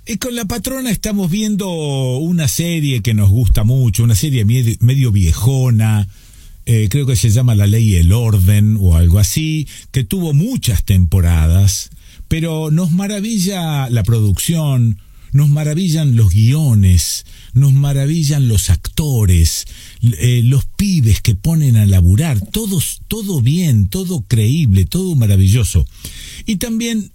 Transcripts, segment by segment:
Con la patrona estamos viendo una serie que nos gusta mucho, una serie medio viejona, creo que se llama La Ley y el Orden o algo así, que tuvo muchas temporadas, pero nos maravilla la producción, nos maravillan los guiones, nos maravillan los actores, los pibes que ponen a laburar, todo bien, todo creíble, todo maravilloso. Y también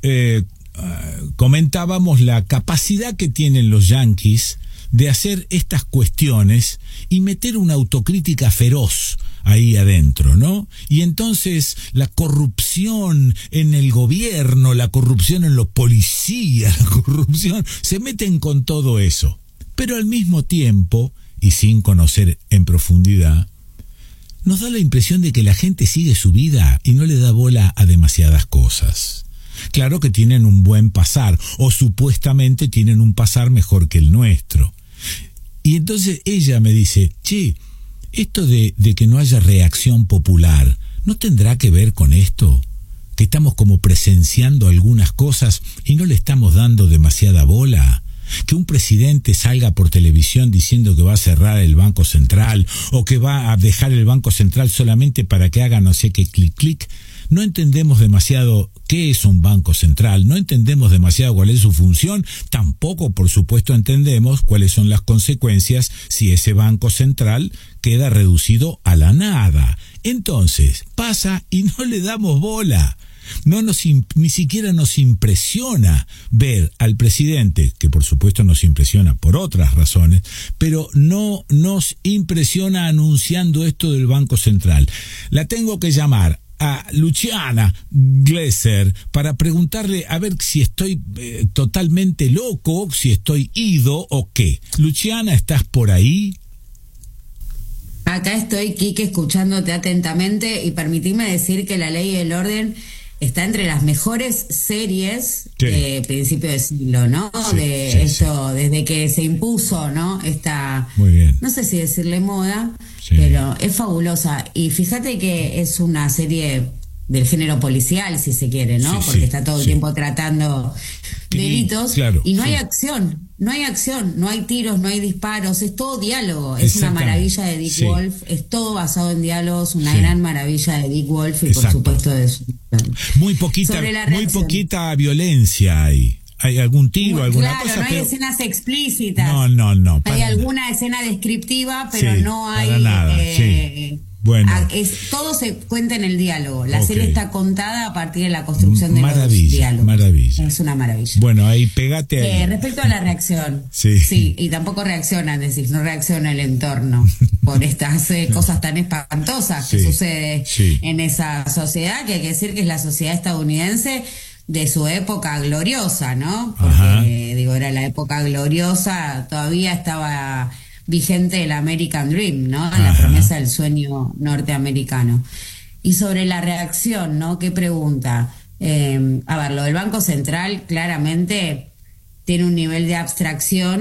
comentábamos la capacidad que tienen los yanquis de hacer estas cuestiones y meter una autocrítica feroz ahí adentro, ¿no? Y entonces la corrupción en el gobierno, la corrupción en los policías, la corrupción, se meten con todo eso. Pero al mismo tiempo, y sin conocer en profundidad, nos da la impresión de que la gente sigue su vida y no le da bola a demasiadas cosas. Claro que tienen un buen pasar, o supuestamente tienen un pasar mejor que el nuestro. Y entonces ella me dice, che, esto de que no haya reacción popular, ¿no tendrá que ver con esto? Que estamos como presenciando algunas cosas y no le estamos dando demasiada bola. Que un presidente salga por televisión diciendo que va a cerrar el Banco Central o que va a dejar el Banco Central solamente para que haga no sé qué clic. No entendemos demasiado qué es un banco central, no entendemos demasiado cuál es su función, tampoco por supuesto entendemos cuáles son las consecuencias si ese banco central queda reducido a la nada. Entonces, pasa y no le damos bola. Ni siquiera nos impresiona ver al presidente, que por supuesto nos impresiona por otras razones, pero no nos impresiona anunciando esto del Banco Central. La tengo que llamar a Luciana Glesser para preguntarle a ver si estoy totalmente loco, si estoy ido o qué. Luciana, ¿estás por ahí? Acá estoy, Quique, escuchándote atentamente y permitime decir que La Ley y el Orden está entre las mejores series de principio de siglo, ¿no? Desde que se impuso, ¿no? Esta, muy bien. No sé si decirle moda, pero es fabulosa. Y fíjate que es una serie del género policial, si se quiere, ¿no? Porque está todo el tiempo tratando delitos, y no hay acción, no hay tiros, no hay disparos, es todo diálogo, es una maravilla de Dick Wolf, es todo basado en diálogos, una gran maravilla de Dick Wolf y por supuesto de su... Muy poquita violencia hay. ¿Hay algún tiro, alguna cosa? No hay escenas explícitas. No. Hay alguna escena descriptiva, pero no hay... Para nada, Bueno. Todo se cuenta en el diálogo. La serie está contada a partir de la construcción de los diálogos. Maravilla. Es una maravilla. Bueno, ahí pegate ahí. Respecto a la reacción. Sí, y tampoco reaccionan, decís, no reacciona el entorno por estas cosas tan espantosas que sucede en esa sociedad, que hay que decir que es la sociedad estadounidense de su época gloriosa, ¿no? Porque, era la época gloriosa, todavía estaba vigente el American Dream, ¿no? La promesa del sueño norteamericano. Y sobre la reacción, ¿no? ¿Qué pregunta? Lo del Banco Central claramente tiene un nivel de abstracción